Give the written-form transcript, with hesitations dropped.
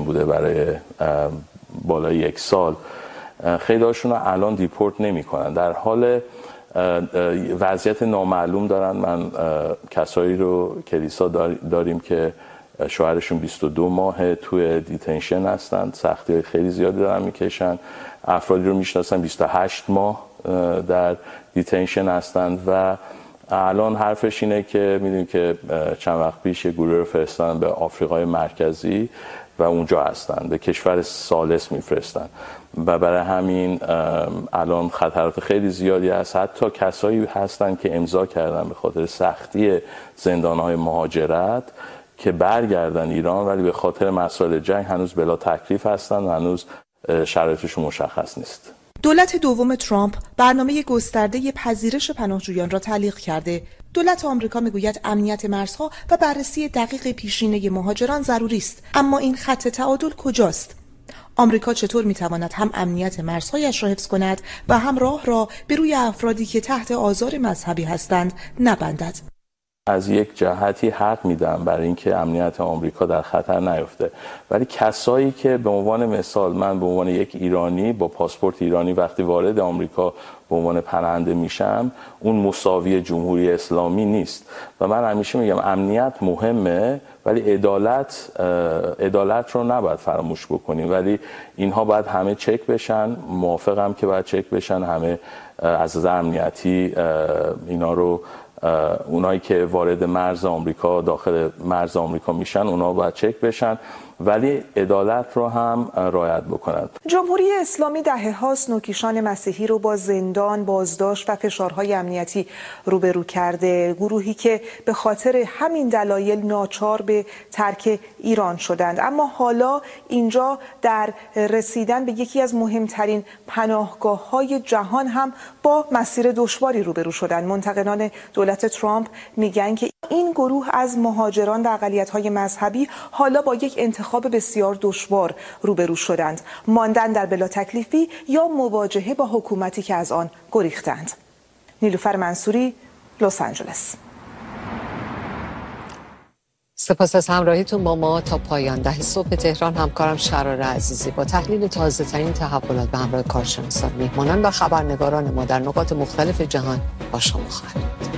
بوده برای بالای 1 سال، خیلی هاشون رو الان دیپورت نمی کنن. در حال وضعیت نامعلوم دارن. من کسایی رو کلیسا داریم که شوهرشون 22 ماه توی دیتنشن هستن، سختی خیلی زیادی دارن میکشن. افرادی رو میشناسن 28 ماه در دیتنشن هستن و الان حرفش اینه که میدونیم که چند وقت پیش یه گروه رو فرستادن به آفریقای مرکزی و اونجا هستن، به کشور ثالث میفرستن و برای همین الان خطرات خیلی زیادی هست. حتی کسایی هستن که امضا کردن به خاطر سختی زندانهای مهاجرت که برگردن ایران، ولی به خاطر مسائل جنگ هنوز بلا تکلیف هستن و هنوز شرایطشون مشخص نیست. دولت دوم ترامپ برنامه گسترده پذیرش پناهجویان را تعلیق کرده. دولت آمریکا میگوید امنیت مرزها و بررسی دقیق پیشینه مهاجران ضروری است، اما این خط تعادل کجاست؟ آمریکا چطور میتواند هم امنیت مرزهایش را حفظ کند و هم راه را به روی افرادی که تحت آزار مذهبی هستند نبندد؟ از یک جهتی حق میدم برای اینکه امنیت آمریکا در خطر نیفته، ولی کسایی که به عنوان مثال من به عنوان یک ایرانی با پاسپورت ایرانی وقتی وارد آمریکا به عنوان پناهنده میشم، اون مساوی جمهوری اسلامی نیست. و من همیشه میگم امنیت مهمه ولی عدالت رو نباید فراموش بکنیم، ولی اینها باید همه چک بشن. موافقم که باید چک بشن همه از نظر امنیتی اینا رو. اونایی که وارد مرز آمریکا داخل مرز آمریکا میشن اونا باید چک بشن، ولی عدالت رو هم رعایت بکنند. جمهوری اسلامی دهه‌هاست نوکیشان مسیحی رو با زندان، بازداشت و فشارهای امنیتی روبرو کرده. گروهی که به خاطر همین دلایل ناچار به ترک ایران شدند، اما حالا اینجا در رسیدن به یکی از مهمترین پناهگاه‌های جهان هم با مسیر دشواری روبرو شدند. منتقدان دولت ترامپ میگن که این گروه از مهاجران و اقلیت‌های مذهبی حالا با یک انتخاب بسیار دشوار روبرو شدند: ماندن در بلا تکلیفی یا مواجهه با حکومتی که از آن گریختند. نیلوفر منصوری، لس آنجلس. سپاس از همراهیتون با ما تا پایان. 10 صبح تهران همکارم شرار عزیزی با تحلیل تازه ترین تحولات به همراه کارشناسان، میهمانان و خبرنگاران ما در نقاط مختلف جهان با شما خواهد بود.